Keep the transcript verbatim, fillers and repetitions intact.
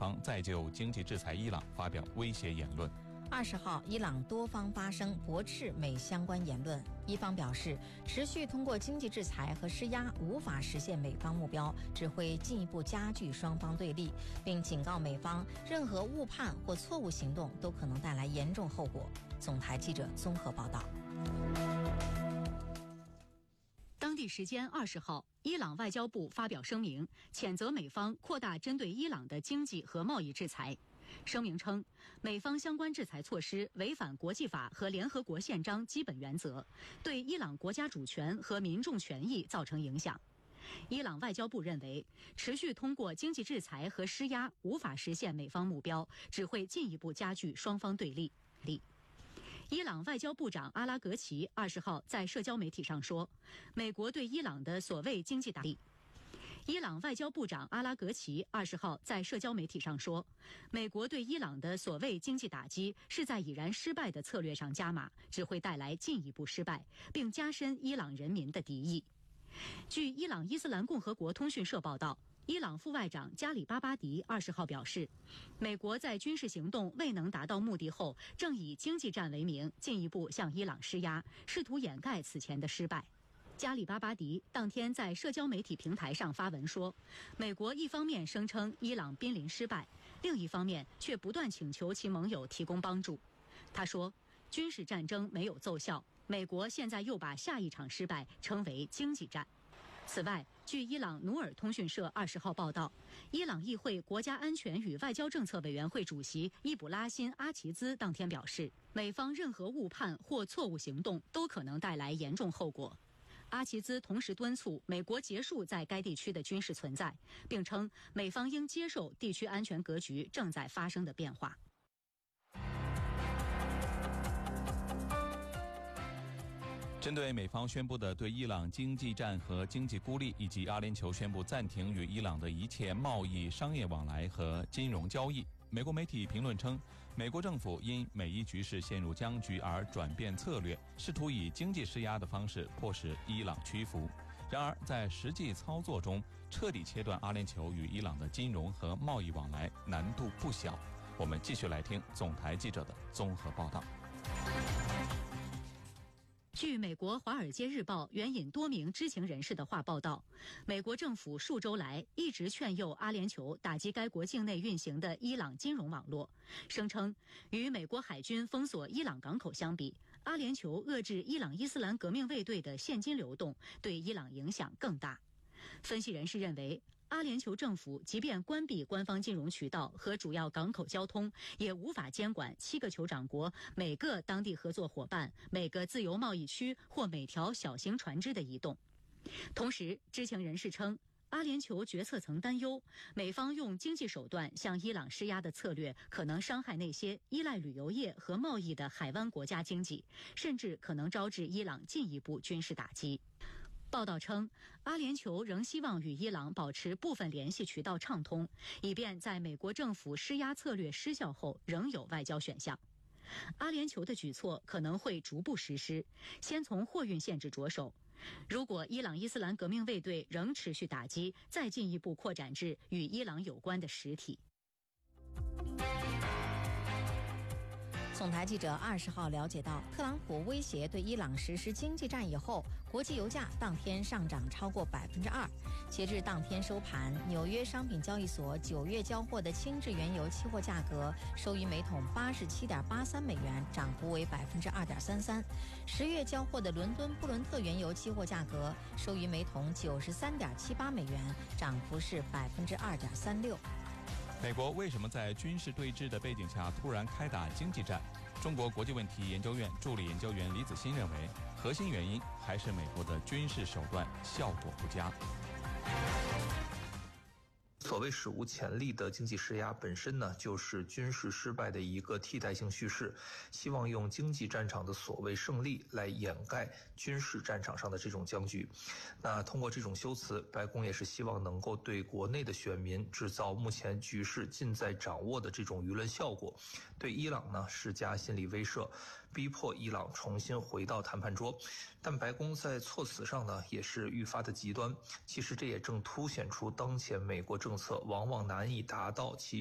方再就经济制裁伊朗发表威胁言论。 二十号，伊朗多方发声驳斥美相关言论。伊方表示，持续通过经济制裁和施压无法实现美方目标，只会进一步加剧双方对立，并警告美方，任何误判或错误行动都可能带来严重后果。总台记者综合报道。 当地时间二十号，伊朗外交部发表声明，谴责美方扩大针对伊朗的经济和贸易制裁。声明称，美方相关制裁措施违反国际法和联合国宪章基本原则，对伊朗国家主权和民众权益造成影响。伊朗外交部认为，持续通过经济制裁和施压无法实现美方目标，只会进一步加剧双方对立。伊朗外交部长阿拉格齐二十号在社交媒体上说，美国对伊朗的所谓经济打击。伊朗外交部长阿拉格齐二十号在社交媒体上说，美国对伊朗的所谓经济打击是在已然失败的策略上加码，只会带来进一步失败，并加深伊朗人民的敌意。据伊朗伊斯兰共和国通讯社报道，伊朗副外长加里巴巴迪二十号表示，美国在军事行动未能达到目的后，正以经济战为名进一步向伊朗施压，试图掩盖此前的失败。加里巴巴迪当天在社交媒体平台上发文说，美国一方面声称伊朗濒临失败，另一方面却不断请求其盟友提供帮助。他说，军事战争没有奏效，美国现在又把下一场失败称为经济战。此外，据伊朗努尔通讯社二十号报道，伊朗议会国家安全与外交政策委员会主席伊卜拉欣·阿齐兹当天表示，美方任何误判或错误行动都可能带来严重后果。阿齐兹同时敦促美国结束在该地区的军事存在，并称美方应接受地区安全格局正在发生的变化。 针对美方宣布的对伊朗经济战和经济孤立，以及阿联酋宣布暂停与伊朗的一切贸易、商业往来和金融交易，美国媒体评论称，美国政府因美伊局势陷入僵局而转变策略，试图以经济施压的方式迫使伊朗屈服。然而，在实际操作中，彻底切断阿联酋与伊朗的金融和贸易往来难度不小。我们继续来听总台记者的综合报道。 据美国《华尔街日报》援引多名知情人士的话报道，美国政府数周来一直劝诱阿联酋打击该国境内运行的伊朗金融网络，声称与美国海军封锁伊朗港口相比，阿联酋遏制伊朗伊斯兰革命卫队的现金流动对伊朗影响更大。分析人士认为，阿联酋政府即便关闭官方金融渠道和主要港口交通，也无法监管七个酋长国每个当地合作伙伴、每个自由贸易区或每条小型船只的移动。同时，知情人士称，阿联酋决策层担忧，美方用经济手段向伊朗施压的策略可能伤害那些依赖旅游业和贸易的海湾国家经济，甚至可能招致伊朗进一步军事打击。报道称，阿联酋仍希望与伊朗保持部分联系渠道畅通，以便在美国政府施压策略失效后仍有外交选项。阿联酋的举措可能会逐步实施，先从货运限制着手。如果伊朗伊斯兰革命卫队仍持续打击，再进一步扩展至与伊朗有关的实体。 总台记者二十号了解到，特朗普威胁对伊朗实施经济战以后，国际油价当天上涨超过百分之二。截至当天收盘，纽约商品交易所九月交货的轻质原油期货价格收于每桶八十七点八三美元，涨幅为百分之二点三三。十月交货的伦敦布伦特原油期货价格收于每桶九十三点七八美元，涨幅是百分之二点三六。 美国为什么在军事对峙的背景下突然开打经济战？中国国际问题研究院助理研究员李子欣认为，核心原因还是美国的军事手段效果不佳。 所谓史无前例的经济施压本身呢，就是军事失败的一个替代性叙事，希望用经济战场的所谓胜利来掩盖军事战场上的这种僵局。那通过这种修辞，白宫也是希望能够对国内的选民制造目前局势尽在掌握的这种舆论效果，对伊朗呢施加心理威慑，逼迫伊朗重新回到谈判桌。但白宫在措辞上呢也是愈发的极端，其实这也正凸显出当前美国政策往往难以达到其